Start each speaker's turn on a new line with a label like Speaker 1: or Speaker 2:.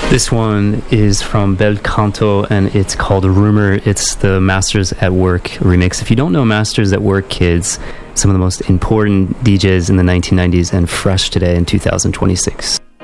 Speaker 1: This one is from Bel Canto, and it's called Rumor. It's the Masters at Work remix. If you don't know Masters at Work, kids, some of the most important DJs in the 1990s and fresh today in 2026.